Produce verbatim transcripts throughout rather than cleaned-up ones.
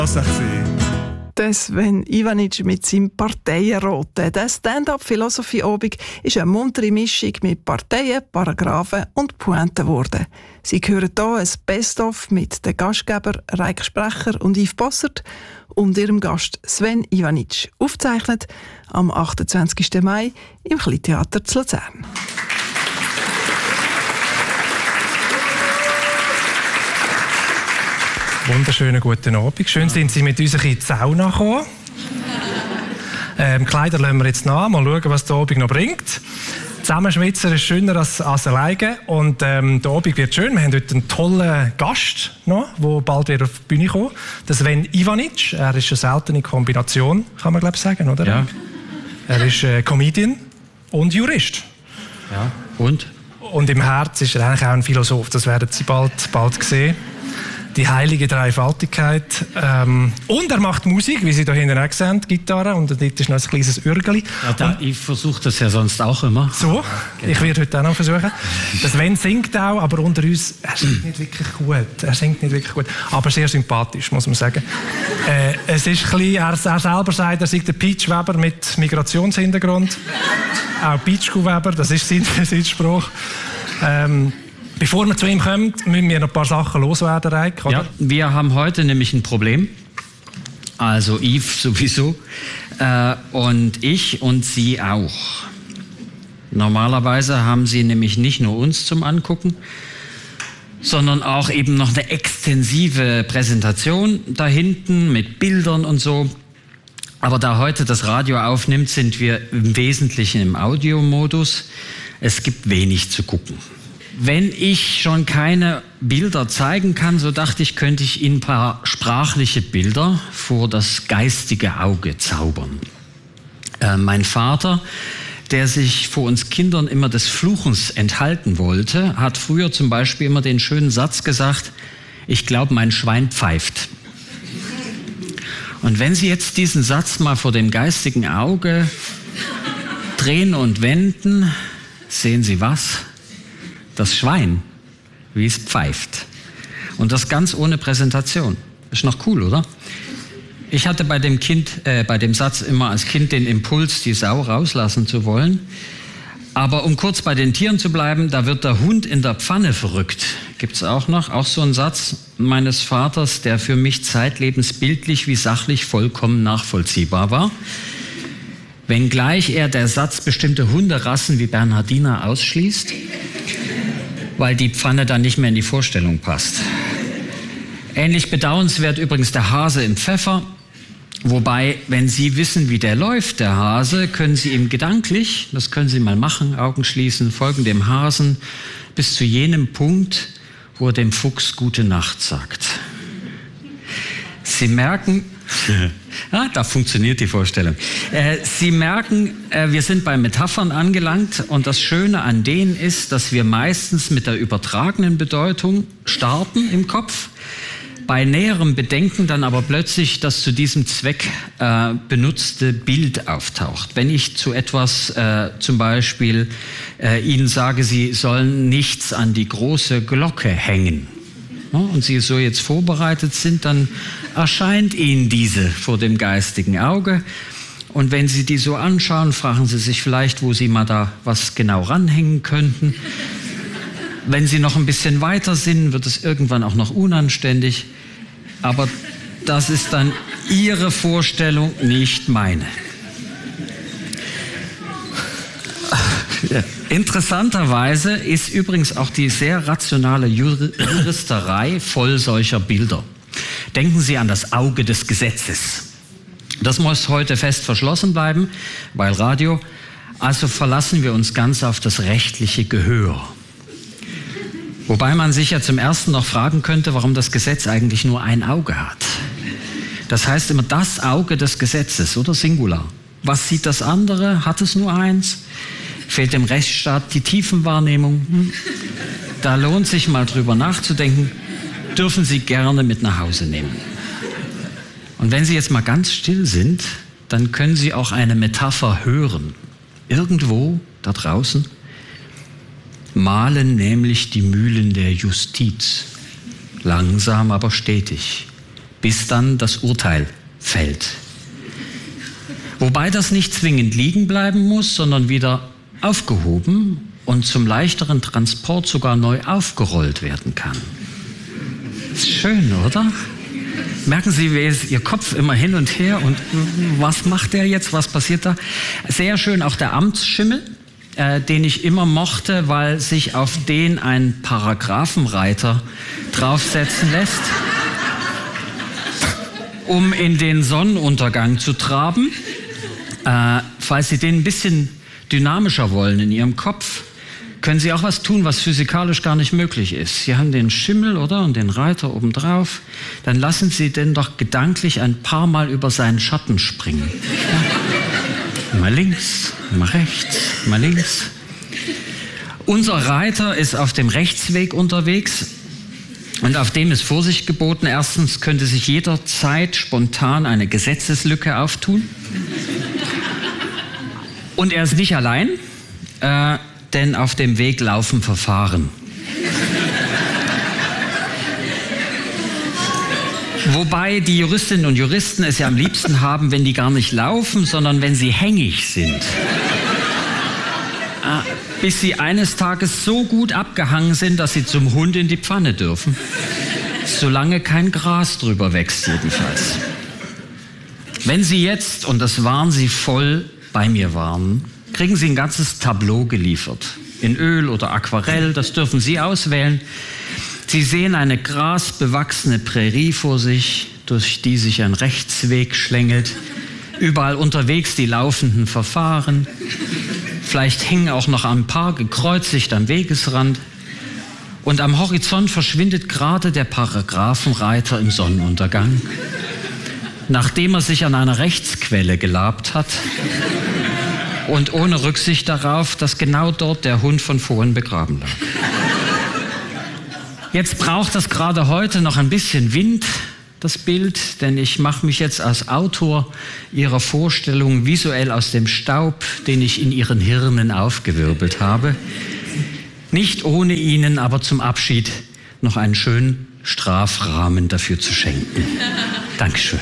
Der Sven Ivanic mit seinem Parteienroten. Der Stand-up-Philosophie-Abend ist eine muntere Mischung mit Parteien, Paragraphen und Pointen geworden. Sie hören hier ein Best-of mit den Gastgebern Reik Sprecher und Yves Bossert und ihrem Gast Sven Ivanic. Aufgezeichnet am achtundzwanzigsten Mai im Kleintheater zu Luzern. Wunderschönen guten Abend. Schön sind Sie mit uns in die Sauna gekommen. Ähm, Kleider lassen wir jetzt nach. Mal schauen, was der Abend noch bringt. Zusammenschwitzen ist schöner als, als alleine. Und ähm, der Abend wird schön. Wir haben heute einen tollen Gast, noch, der bald wieder auf die Bühne kommt. Der Sven Ivanic. Er ist eine seltene Kombination, kann man glaube ich sagen, oder? Ja. Er ist äh, Comedian und Jurist. Ja, und? Und im Herz ist er eigentlich auch ein Philosoph. Das werden Sie bald, bald sehen. Die heilige Dreifaltigkeit. Ähm, und er macht Musik, wie Sie da hinten auch sehen, Gitarre. Und dort ist noch ein kleines Ürgeli. Ja, da, ich versuche das ja sonst auch immer. So, genau. Ich werde heute auch noch versuchen. Der Sven singt auch, aber unter uns, er singt nicht wirklich gut. Er singt nicht wirklich gut. Aber sehr sympathisch, muss man sagen. äh, es ist ein bisschen, er, er selber sagt, er sei der Peach Weber mit Migrationshintergrund. Auch Peach Weber, das ist sein, sein Spruch. Ähm, Bevor wir zu ihm kommen, müssen wir noch ein paar Sachen loswerden, Reik, oder? Ja, wir haben heute nämlich ein Problem. Also Yves sowieso äh, und ich und Sie auch. Normalerweise haben Sie nämlich nicht nur uns zum Angucken, sondern auch eben noch eine extensive Präsentation da hinten mit Bildern und so. Aber da heute das Radio aufnimmt, sind wir im Wesentlichen im Audiomodus. Es gibt wenig zu gucken. Wenn ich schon keine Bilder zeigen kann, so dachte ich, könnte ich Ihnen ein paar sprachliche Bilder vor das geistige Auge zaubern. Äh, mein Vater, der sich vor uns Kindern immer des Fluchens enthalten wollte, hat früher zum Beispiel immer den schönen Satz gesagt, ich glaube, mein Schwein pfeift. Und wenn Sie jetzt diesen Satz mal vor dem geistigen Auge drehen und wenden, sehen Sie was? Das Schwein, wie es pfeift. Und das ganz ohne Präsentation. Ist noch cool, oder? Ich hatte bei dem Kind, äh, bei dem Satz immer als Kind den Impuls, die Sau rauslassen zu wollen. Aber um kurz bei den Tieren zu bleiben, da wird der Hund in der Pfanne verrückt. Gibt's auch noch, auch so ein Satz meines Vaters, der für mich zeitlebens bildlich wie sachlich vollkommen nachvollziehbar war. Wenngleich er der Satz bestimmte Hunderassen wie Bernhardiner ausschließt, weil die Pfanne dann nicht mehr in die Vorstellung passt. Ähnlich bedauernswert übrigens der Hase im Pfeffer. Wobei, wenn Sie wissen, wie der läuft, der Hase, können Sie ihm gedanklich, das können Sie mal machen, Augen schließen, folgen dem Hasen bis zu jenem Punkt, wo er dem Fuchs Gute Nacht sagt. Sie merken, ah, da funktioniert die Vorstellung. Äh, Sie merken, äh, wir sind bei Metaphern angelangt und das Schöne an denen ist, dass wir meistens mit der übertragenen Bedeutung starten im Kopf, bei näherem Bedenken dann aber plötzlich das zu diesem Zweck äh, benutzte Bild auftaucht. Wenn ich zu etwas äh, zum Beispiel äh, Ihnen sage, Sie sollen nichts an die große Glocke hängen, und Sie so jetzt vorbereitet sind, dann erscheint Ihnen diese vor dem geistigen Auge. Und wenn Sie die so anschauen, fragen Sie sich vielleicht, wo Sie mal da was genau ranhängen könnten. Wenn Sie noch ein bisschen weiter sind, wird es irgendwann auch noch unanständig. Aber das ist dann Ihre Vorstellung, nicht meine. Interessanterweise ist übrigens auch die sehr rationale Juristerei voll solcher Bilder. Denken Sie an das Auge des Gesetzes. Das muss heute fest verschlossen bleiben, weil Radio. Also verlassen wir uns ganz auf das rechtliche Gehör. Wobei man sich ja zum Ersten noch fragen könnte, warum das Gesetz eigentlich nur ein Auge hat. Das heißt immer das Auge des Gesetzes oder Singular. Was sieht das andere? Hat es nur eins? Fehlt dem Rechtsstaat die Tiefenwahrnehmung? Hm? Da lohnt sich mal drüber nachzudenken. Dürfen Sie gerne mit nach Hause nehmen. Und wenn Sie jetzt mal ganz still sind, dann können Sie auch eine Metapher hören. Irgendwo da draußen mahlen nämlich die Mühlen der Justiz. Langsam, aber stetig. bis dann das Urteil fällt. Wobei das nicht zwingend liegen bleiben muss, sondern wieder aufgehoben und zum leichteren Transport sogar neu aufgerollt werden kann. Ist schön, oder? Merken Sie, wie es Ihr Kopf immer hin und her und was macht der jetzt, was passiert da? Sehr schön auch der Amtsschimmel, äh, den ich immer mochte, weil sich auf den ein Paragraphenreiter draufsetzen lässt, um in den Sonnenuntergang zu traben. Äh, falls Sie den ein bisschen dynamischer wollen in Ihrem Kopf, können Sie auch was tun, was physikalisch gar nicht möglich ist. Sie haben den Schimmel, oder, und den Reiter obendrauf. Dann lassen Sie den doch gedanklich ein paar Mal über seinen Schatten springen. Ja. Mal links, mal rechts, mal links. Unser Reiter ist auf dem Rechtsweg unterwegs. Und auf dem ist Vorsicht geboten. Erstens könnte sich jederzeit spontan eine Gesetzeslücke auftun. Und er ist nicht allein. Äh, Denn auf dem Weg laufen Verfahren. Wobei die Juristinnen und Juristen es ja am liebsten haben, wenn die gar nicht laufen, sondern wenn sie hängig sind. Bis sie eines Tages so gut abgehangen sind, dass sie zum Hund in die Pfanne dürfen. Solange kein Gras drüber wächst jedenfalls. Wenn Sie jetzt, und das waren Sie voll, bei mir waren, kriegen Sie ein ganzes Tableau geliefert. In Öl oder Aquarell, das dürfen Sie auswählen. Sie sehen eine grasbewachsene Prärie vor sich, durch die sich ein Rechtsweg schlängelt. Überall unterwegs die laufenden Verfahren. Vielleicht hängen auch noch ein paar gekreuzigt am Wegesrand. Und am Horizont verschwindet gerade der Paragraphenreiter im Sonnenuntergang, nachdem er sich an einer Rechtsquelle gelabt hat. Und ohne Rücksicht darauf, dass genau dort der Hund von vorhin begraben lag. Jetzt braucht das gerade heute noch ein bisschen Wind, das Bild, denn ich mache mich jetzt als Autor Ihrer Vorstellung visuell aus dem Staub, den ich in Ihren Hirnen aufgewirbelt habe. Nicht ohne Ihnen aber zum Abschied noch einen schönen Strafrahmen dafür zu schenken. Dankeschön.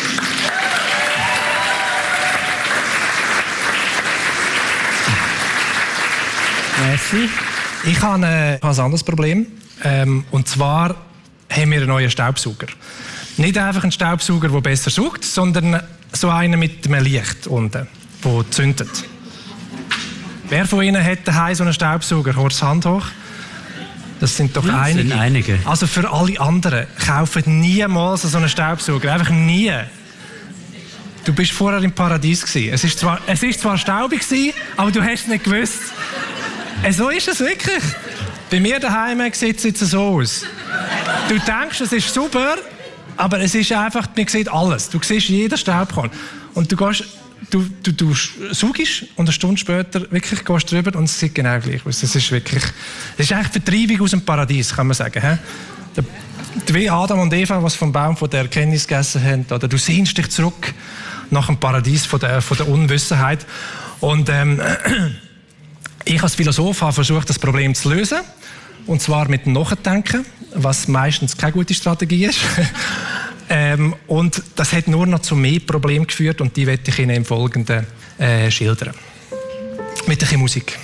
Merci. Ich habe ein, ein anderes Problem. Ähm, und zwar haben wir einen neuen Staubsauger. Nicht einfach einen Staubsauger, der besser saugt, sondern so einen mit einem Licht unten, der zündet. Wer von Ihnen hat daheim so einen Staubsauger? Holt die Hand hoch. Das sind doch ja, das einige. Sind einige. Also für alle anderen, kaufen niemals so einen Staubsauger. Einfach nie. Du bist vorher im Paradies gewesen. Es ist zwar, es ist zwar staubig gewesen, aber du hast es nicht gewusst. So ist es wirklich. Bei mir daheim sieht es jetzt so aus. Du denkst, es ist super, aber es ist einfach, man sieht alles. Du siehst jeden Staubkorn. Und du gehst, du, du, du saugst und eine Stunde später wirklich gehst drüber und es sieht genau gleich aus. Es ist wirklich, es ist eigentlich Vertreibung aus dem Paradies, kann man sagen. He? Wie Adam und Eva, die vom Baum von der Erkenntnis gegessen haben, oder du sehnst dich zurück nach dem Paradies von der, von der Unwissenheit. Und ähm, ich als Philosoph habe versucht, das Problem zu lösen. Und zwar mit dem Nachdenken, was meistens keine gute Strategie ist. ähm, und das hat nur noch zu mehr Problemen geführt und die werde ich Ihnen im Folgenden äh, schildern. Mit ein bisschen Musik.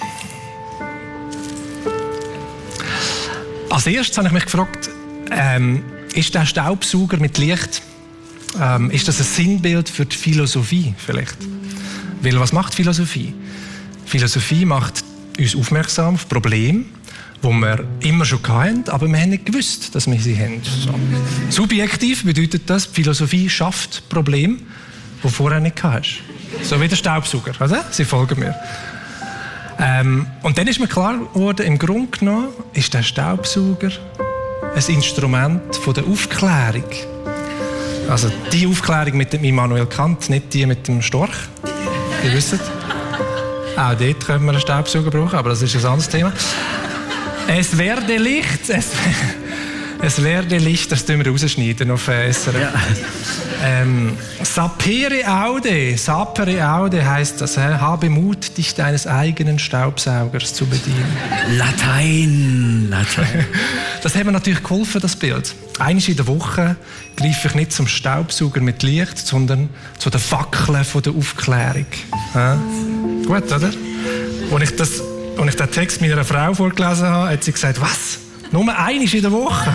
Als erstes habe ich mich gefragt, ähm, ist der Staubsauger mit Licht, ähm, ist das ein Sinnbild für die Philosophie vielleicht? Weil was macht Philosophie? Philosophie macht uns aufmerksam auf Probleme, die wir immer schon hatten, aber wir haben nicht gewusst, dass wir sie haben. So. Subjektiv bedeutet das, Philosophie schafft Probleme, die du vorher nicht hast. So wie der Staubsauger, oder? Sie folgen mir. Ähm, und dann ist mir klar geworden, im Grunde genommen ist der Staubsauger ein Instrument von der Aufklärung. Also die Aufklärung mit dem Immanuel Kant, nicht die mit dem Storch. Ihr wisst. Auch dort können wir einen Staubsauger brauchen, aber das ist ein anderes Thema. Es werde Licht, es, es werde Licht, das tun wir rausschneiden auf S R F. Ja. Ähm, Sapere aude, sapere aude heisst das, he? Habe Mut, dich deines eigenen Staubsaugers zu bedienen. Latein, Latein. Das hat mir natürlich geholfen, das Bild. Einmal in der Woche greife ich nicht zum Staubsauger mit Licht, sondern zu den Fackeln von der Aufklärung. Ja? Gut, oder? Als ich, das, als ich den Text meiner Frau vorgelesen habe, hat sie gesagt, was? Nur einmal in der Woche?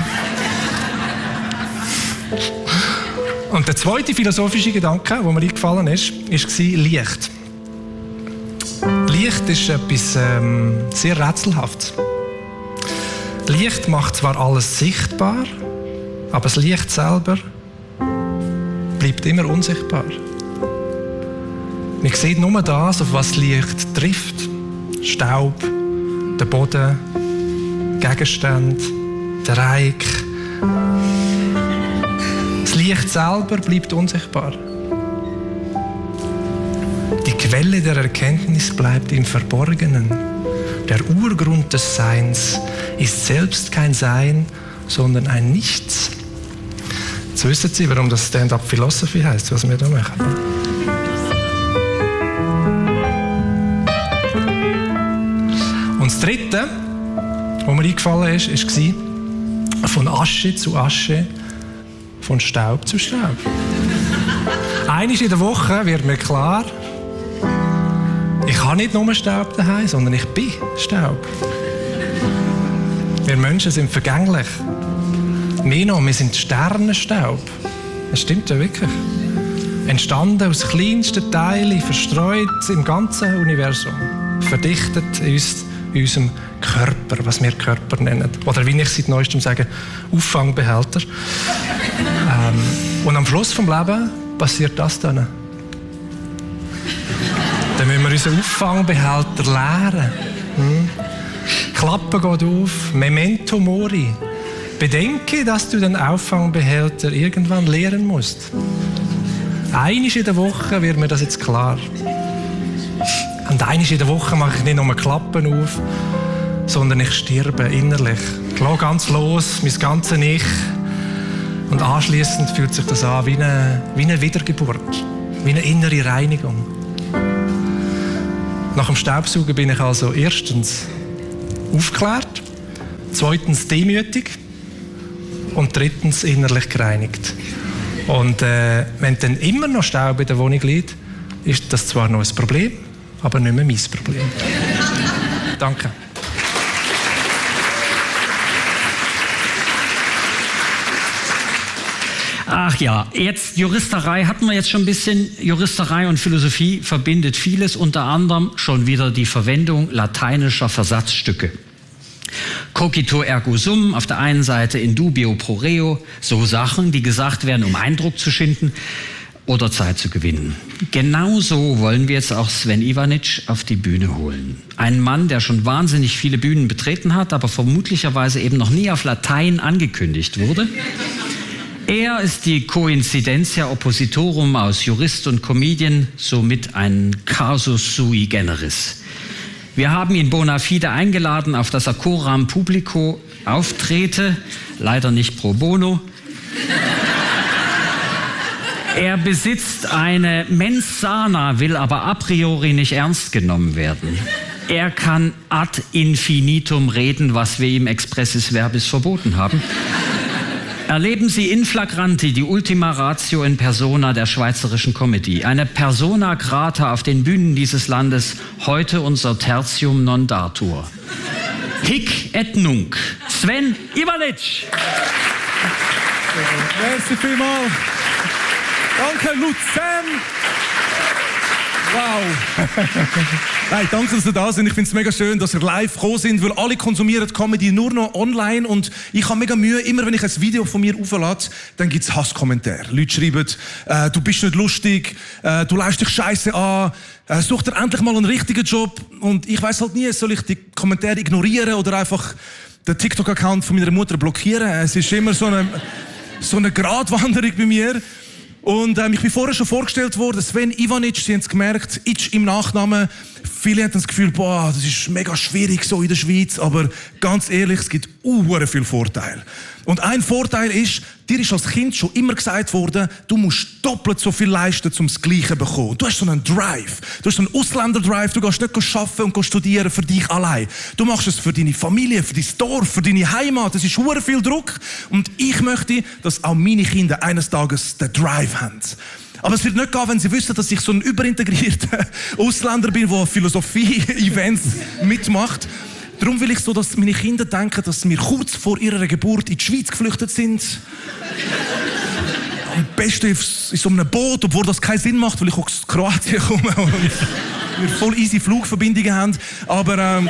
Und der zweite philosophische Gedanke, der mir eingefallen ist, war Licht. Licht ist etwas ähm, sehr Rätselhaftes. Licht macht zwar alles sichtbar, aber das Licht selber bleibt immer unsichtbar. Man sieht nur das, auf was Licht trifft. Staub, der Boden, Gegenstände, der Reich. Das Licht selber bleibt unsichtbar. Die Quelle der Erkenntnis bleibt im Verborgenen. Der Urgrund des Seins ist selbst kein Sein, sondern ein Nichts. Jetzt wissen Sie, warum das Stand-up Philosophy heisst, was wir da machen. Und das Dritte, was mir eingefallen ist, war von Asche zu Asche, von Staub zu Staub. Einmal in der Woche wird mir klar, ich habe nicht nur Staub daheim, sondern ich bin Staub. Wir Menschen sind vergänglich. Mehr noch, wir sind Sternenstaub. Das stimmt ja wirklich. Entstanden aus kleinsten Teilen, verstreut im ganzen Universum. Verdichtet in, uns, in unserem Körper, was wir Körper nennen. Oder wie ich seit Neuestem sage, Auffangbehälter. ähm, und am Schluss des Lebens passiert das dann. Dann müssen wir unseren Auffangbehälter leeren. Hm? Klappe geht auf, Memento Mori. Bedenke, dass du den Auffangbehälter irgendwann leeren musst. Einmal in der Woche wird mir das jetzt klar. Und einmal in der Woche mache ich nicht nur Klappen auf, sondern ich sterbe innerlich. Ich lasse ganz los, mein ganzes Ich. Und anschließend fühlt sich das an wie eine, wie eine Wiedergeburt, wie eine innere Reinigung. Nach dem Staubsaugen bin ich also erstens aufgeklärt, zweitens demütig und drittens innerlich gereinigt. Und äh, wenn dann immer noch Staub in der Wohnung liegt, ist das zwar noch ein Problem, aber nicht mehr mein Problem. Danke. Ach ja, jetzt Juristerei hatten wir jetzt schon ein bisschen. Juristerei und Philosophie verbindet vieles, unter anderem schon wieder die Verwendung lateinischer Versatzstücke. Cogito ergo sum, auf der einen Seite in dubio pro reo, so Sachen, die gesagt werden, um Eindruck zu schinden oder Zeit zu gewinnen. Genauso wollen wir jetzt auch Sven Ivanic auf die Bühne holen. Ein Mann, der schon wahnsinnig viele Bühnen betreten hat, aber vermutlicherweise eben noch nie auf Latein angekündigt wurde. Er ist die Coincidentia Oppositorum aus Jurist und Comedian, somit ein Casus sui generis. Wir haben ihn bona fide eingeladen, auf das er coram publico auftrete, leider nicht pro bono. Er besitzt eine Mens sana, will aber a priori nicht ernst genommen werden. Er kann ad infinitum reden, was wir ihm expressis verbis verboten haben. Erleben Sie in flagranti die Ultima Ratio in persona der schweizerischen Comedy. Eine Persona grata auf den Bühnen dieses Landes, heute unser Tertium non datur. Hic et nunc, Sven Ivanic. Merci vielmals. Danke, Luzern. Wow. Hey, danke, dass ihr da sind. Ich finde es mega schön, dass ihr live gekommen sind, weil alle konsumieren Comedy nur noch online und ich habe mega Mühe, immer wenn ich ein Video von mir auflade, dann gibt es Hasskommentare. Leute schreiben, äh, du bist nicht lustig, äh, du leist dich scheiße an, äh, such dir endlich mal einen richtigen Job. Und ich weiss halt nie, soll ich die Kommentare ignorieren oder einfach den TikTok-Account von meiner Mutter blockieren. Es ist immer so eine, so eine Gratwanderung bei mir. Und ähm, ich bin vorher schon vorgestellt worden, Sven Ivanic, Sie haben es gemerkt, Itch im Nachnamen. Viele haben das Gefühl, boah, das ist mega schwierig so in der Schweiz, aber ganz ehrlich, es gibt unhuere viele Vorteile. Und ein Vorteil ist, dir ist als Kind schon immer gesagt worden, du musst doppelt so viel leisten, um das Gleiche zu bekommen. Du hast so einen Drive. Du hast so einen Ausländer-Drive. Du gehst nicht arbeiten und studieren für dich allein. Du machst es für deine Familie, für dein Dorf, für deine Heimat. Das ist hure viel Druck. Und ich möchte, dass auch meine Kinder eines Tages den Drive haben. Aber es wird nicht gehen, wenn sie wissen, dass ich so ein überintegrierter Ausländer bin, der Philosophie-Events mitmacht. Darum will ich so, dass meine Kinder denken, dass wir kurz vor ihrer Geburt in die Schweiz geflüchtet sind. Am besten in so einem Boot, obwohl das keinen Sinn macht, weil ich aus Kroatien komme und wir voll easy Flugverbindungen haben. Aber ähm,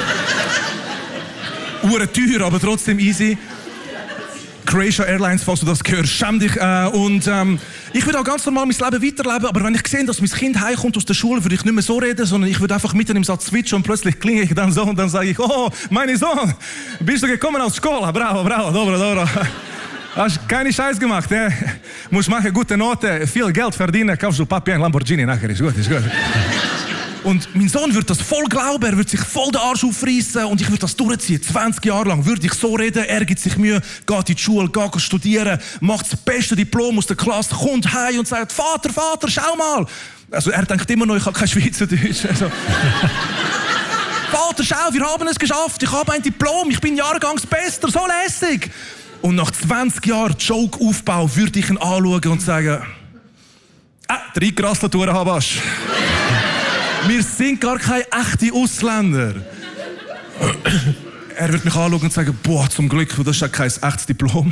ure teuer, aber trotzdem easy. Croatia Airlines, falls du das hörst, schäm dich. Äh, und ähm, ich würde auch ganz normal mein Leben weiterleben, aber wenn ich sehe, dass mein Kind heimkommt aus der Schule, würde ich nicht mehr so reden, sondern ich würde einfach mitten im Satz switchen und plötzlich klinge ich dann so und dann sage ich, oh, meine Sohn, bist du gekommen aus Schule? Bravo, bravo, dobro, dobro. Hast keine Scheiß gemacht, eh? Musst machen gute Noten, viel Geld verdienen, kaufst du Papi ein Lamborghini, nachher ist gut, ist gut. Und mein Sohn würde das voll glauben, er würde sich voll den Arsch aufreißen und ich würde das durchziehen. zwanzig Jahre lang würde ich so reden, er gibt sich Mühe, geht in die Schule, geht studieren, macht das beste Diplom aus der Klasse, kommt heim und sagt, Vater, Vater, schau mal. Also er denkt immer noch, ich habe kein Schweizerdeutsch. Also, Vater, schau, wir haben es geschafft, ich habe ein Diplom, ich bin Jahrgangsbester, so lässig. Und nach zwanzig Jahren Joke-Aufbau würde ich ihn anschauen und sagen, ah, drei Grasslaturen Habasch. Wir sind gar keine echten Ausländer. Er wird mich anschauen und sagen, boah, zum Glück, das ist ja kein echtes Diplom.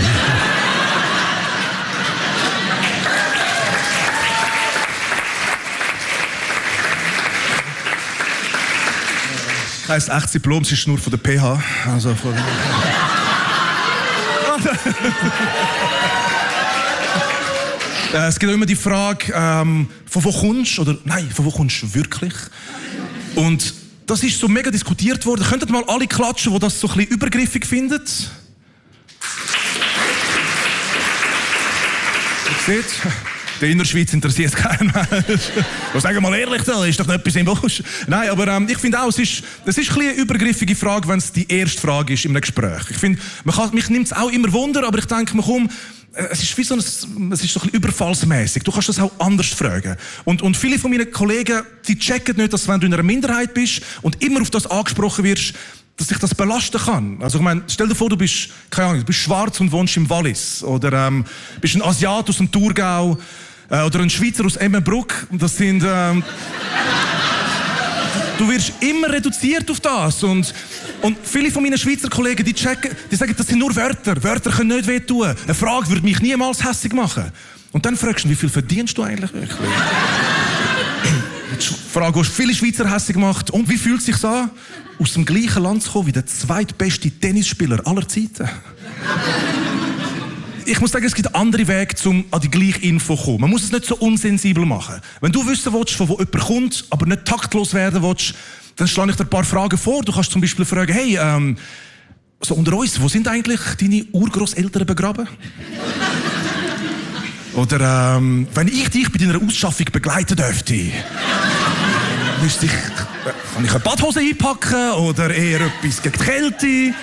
Kein echtes Diplom, es ist nur von der P H. Also von Es gibt auch immer die Frage, ähm, von wo kommst du? Oder nein, von wo kommst du wirklich? Und das ist so mega diskutiert worden. Könntet mal alle klatschen, die das so ein bisschen übergriffig finden? Ihr seht, der Innerschweiz interessiert keinen Mensch. Sagen wir mal ehrlich, da ist doch nicht etwas im Busch. Nein, aber ähm, ich finde auch, es ist, das ist ein bisschen eine übergriffige Frage, wenn es die erste Frage ist in einem Gespräch. Ich finde, man kann, mich nimmt es auch immer Wunder, aber ich denke mir, komm, es ist wie so ein, es ist so ein bisschen überfallsmäßig. Du kannst das auch anders fragen. Und, und viele von meinen Kollegen, die checken nicht, dass wenn du in einer Minderheit bist und immer auf das angesprochen wirst, dass sich das belasten kann. Also ich meine, stell dir vor, du bist, keine Ahnung, du bist schwarz und wohnst im Wallis. Oder ähm, bist ein Asiat aus dem Thurgau. Äh, oder ein Schweizer aus Emmenbruck. Das sind... Ähm, du wirst immer reduziert auf das. Und, und viele von meinen Schweizer Kollegen, die checken, die sagen, das sind nur Wörter. Wörter können nicht wehtun. Eine Frage würde mich niemals hässig machen. Und dann fragst du, wie viel verdienst du eigentlich wirklich? Die Frage, die viele Schweizer hässig macht. Und wie fühlt es sich an, aus dem gleichen Land zu kommen wie der zweitbeste Tennisspieler aller Zeiten? Ich muss sagen, es gibt andere Wege, um an die gleiche Info zu kommen. Man muss es nicht so unsensibel machen. Wenn du wissen willst, von wo jemand kommt, aber nicht taktlos werden willst, dann schlage ich dir ein paar Fragen vor. Du kannst zum Beispiel fragen, hey, ähm, so unter uns, wo sind eigentlich deine Urgroßeltern begraben? Oder ähm, wenn ich dich bei deiner Ausschaffung begleiten dürfte, müsste ich, kann ich eine Badhose einpacken oder eher etwas gegen die Kälte? Ähm,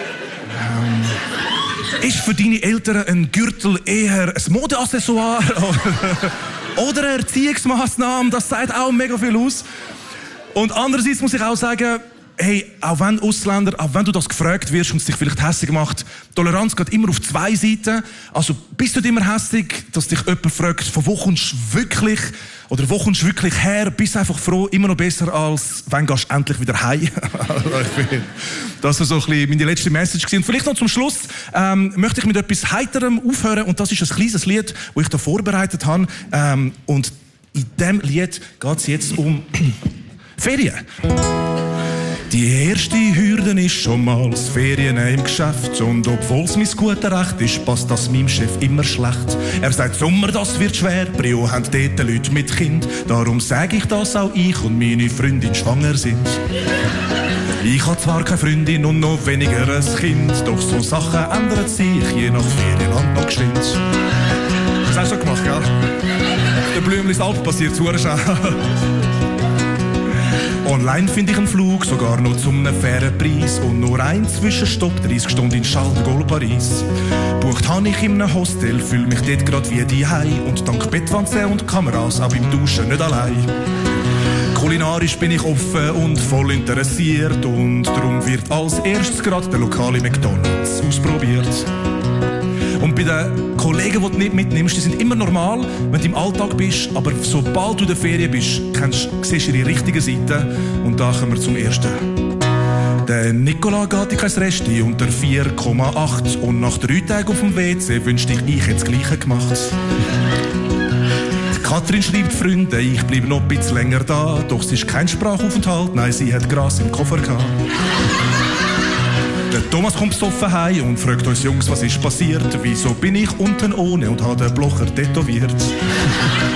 ist für deine Eltern ein Gürtel eher ein Modeaccessoire oder eine Erziehungsmaßnahme? Das sagt auch mega viel aus. Und andererseits muss ich auch sagen, hey, auch wenn Ausländer, auch wenn du das gefragt wirst und es dich vielleicht hässig macht, Toleranz geht immer auf zwei Seiten. Also bist du immer hässig, dass dich jemand fragt, von wo kommst du wirklich oder wo kommst du wirklich her? Bist du einfach froh, immer noch besser als wenn gehst du endlich wieder heim. Das war so ein bisschen meine letzte Message gewesen. Und vielleicht noch zum Schluss ähm, möchte ich mit etwas Heiterem aufhören und das ist ein kleines Lied, das ich da vorbereitet habe. Ähm, und in diesem Lied geht es jetzt um Ferien. Die erste Hürde ist schon mal das Ferien im Geschäft. Und obwohl es mein gutes Recht ist, passt das meinem Chef immer schlecht. Er sagt, Sommer, das wird schwer, Brio haben dort Leute mit Kind. Darum sage ich, dass auch ich und meine Freundin schwanger sind. Ich habe zwar keine Freundin und noch weniger ein Kind, doch so Sachen ändern sich je nach Ferienland noch geschwind. Das hast du schon gemacht, gell? Der Blümlis Alp passiert zu schnell. Online finde ich einen Flug, sogar noch zu einem fairen Preis. Und nur ein Zwischenstopp, dreißig Stunden in Charles de Gaulle, Paris. Bucht habe ich in einem Hostel, fühle mich dort grad wie die Hei. Und dank Bettwanze und Kameras auch beim Duschen nicht allein. Kulinarisch bin ich offen und voll interessiert. Und darum wird als erstes gerade der lokale McDonald's ausprobiert. Und bei den Kollegen, die du nicht mitnimmst, die sind immer normal, wenn du im Alltag bist. Aber sobald du in der Ferien bist, kennst, siehst du ihre richtige Seite. Und da kommen wir zum ersten. Der Nicola geht in kein Resti unter vier Komma acht. Und nach drei Tagen auf dem W C wünschte ich, ich hätte das Gleiche gemacht. Die Katrin schreibt Freunde, ich bleib noch ein bisschen länger da. Doch es ist kein Sprachaufenthalt, nein, sie hat Gras im Koffer gehabt. Der Thomas kommt besoffen heim und fragt uns Jungs, was ist passiert? Wieso bin ich unten ohne und habe den Blocher tätowiert?